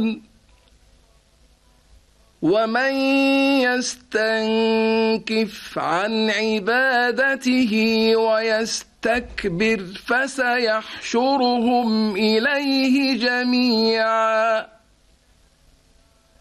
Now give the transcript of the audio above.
ومن يستنكف عن عبادته ويستكبر فسيحشرهم إليه جميعا